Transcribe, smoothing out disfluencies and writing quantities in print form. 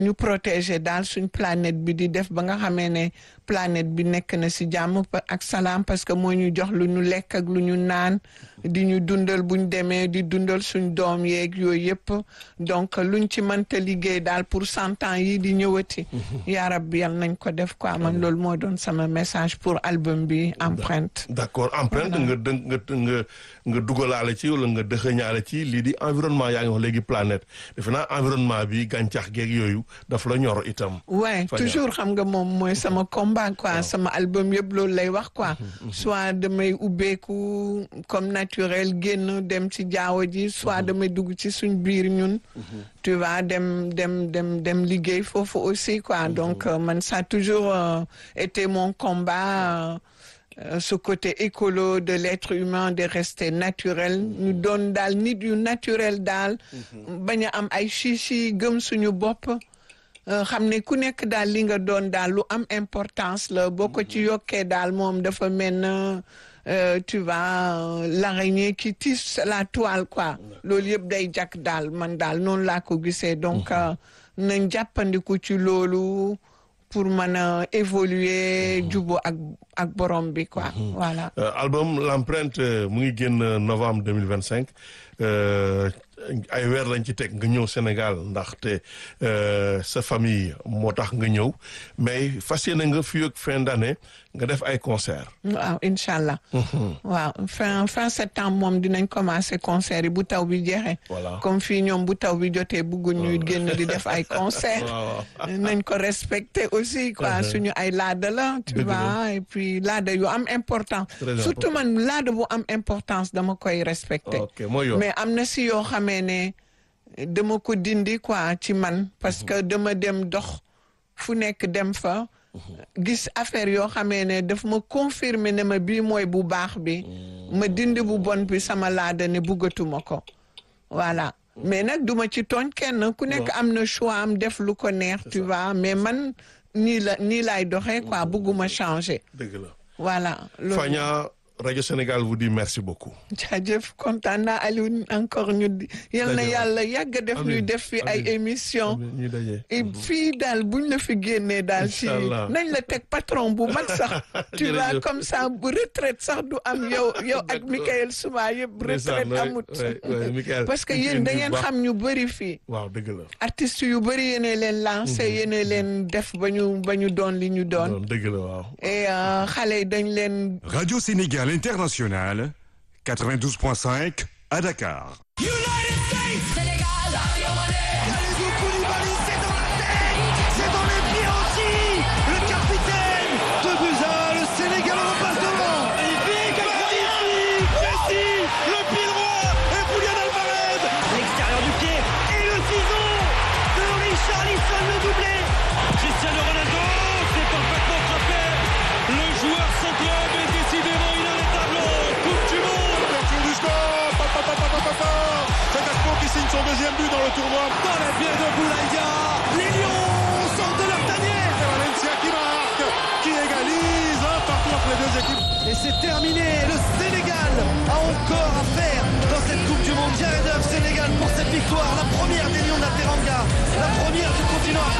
ñu protéger daal suñ planète bi di def ba nga xamee ne planète bi nekk na ci jàmm ak salaam parce que moo ñu jox lu ñu lekk ak lu ñu naan di ñu dundal buñ demee di dundal suñ doom yeeg yooyu yëpp donc luñ ci mënta liggéey daal pour 100 ans yi di ñëwati yaa rabbi yal nañ ko def quoi man loolu moo doon sama message pour album bi empreinte. d'accord empreinte nga dugalaale ci wala nga dëxëñaale ci lii di environnement yaa ngi wax léegi planète defe naa environnement bi gàncax geeg yooyu daf la ñor itam. ouais toujours xam nga moom mooy sama combat quoi sama album yëpp loolu lay wax quoi soit damay ubbeeku comme naturel génn dem ci jaawo ji soit damay dugg ci suñ biir ñun tu vois dem liggéey foofu aussi quoi donc man ça a toujours été mon combat ce côté écolo de l'être humain de rester naturel ñu doon daal nit yu naturel daal bañ a am ay chichi gëm suñu bopp xam ne ku nekk daal li nga doon daal lu am importance la boo ko ci yokkee daal moom dafa mel na tu vois l'araignée qui tisse la toile quoi loolu yëpp day jàkk daal man daal noonu laa ko gisee donc nañ jàppandiku ci loolu pour mën a évoluer jubo ak borom bi quoi voilà. album l'empreinte mu ngi génn novembre 2025 ay weer lañ ci teg nga ñëw Sénégal ndaxte sa famille moo tax nga ñëw mais fas yéene nga fii ak fin d'année nga def ay concert waaw incha allah. waaw fin septembre moom dinañ commencer concert yi bu taw bi jeexee. voilà comme fii ñoom bu taw bi jotee bëgguñ ñuy génn di def ay concert nañ ko respecter aussi quoi suñu ay laada la tu vois et puis laada yu am importance surtout man laada bu am importance dama koy respecter mais am na si yoo xamee ne dama ko dindi quoi ci man parce que dama dem dox fu nekk dem fa gis affaire yoo xamee ne daf ma confirmer ne ma bii mooy bu baax bi ma dindi bu bon bi sama laada ne buggatuma ko voilà mais nag duma ci tooñ kenn ku nekk am na choix am def lu ko neex tu vois mais man nii laay doxee quoi bugguma changer. dëgg la voilà. Fagna Radio Sénégal vous dit merci beaucoup. jaajëf kontaan naa Alioune encore ñu yal na yàlla yàgg a def ñuy def fi ay émission et fii daal buñ la fi génnee daal ci nañ la teg patron bu mag sax tu vois comme ça bu retraite sax du am yow ak Michael Souma yëpp retraite amut parce que yéen da ngeen xam ñu bëri fii waaw dëgg la artistes yu bëri yéene leen lancé yéene leen def ba ñu doon li ñu doon dëgg la waaw et xale yi dañ leen Radio Sénégal International 92.5 à Dakar. United States, Sénégal, Kalidou Koulibaly, c'est dans la tête, c'est dans les pieds aussi. Le capitaine de Buza, le Sénégal en passe devant. Magnifique, Messi, le pied droit et Julian Alvarez. L'extérieur du pied et le ciseau de Richarlison, le doublé. Cristiano Ronaldo, c'est parfaitement frappé. Le joueur sans club est décidément inarrêtable. Coupe du monde. Ouverture du score. C'est Gaston qui signe son deuxième but dans le tournoi. Dans les pieds de Boulaïdia, les Lions sortent de leur tanière. C'est Valencia qui marque, qui égalise un partout entre les deux équipes. Et c'est terminé. Le Sénégal a encore à faire dans cette Coupe du Monde. Jared Huff, Sénégal pour cette victoire. La première des Lions de la Teranga. La première du continent africain.